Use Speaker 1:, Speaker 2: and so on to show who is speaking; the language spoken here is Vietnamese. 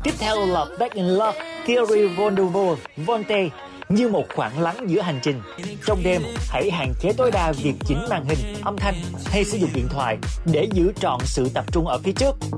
Speaker 1: Tiếp theo là Back in Love, Thierry Volney như một khoảng lắng giữa hành trình. Trong đêm, hãy hạn chế tối đa việc chỉnh màn hình, âm thanh hay sử dụng điện thoại để giữ trọn sự tập trung ở phía trước.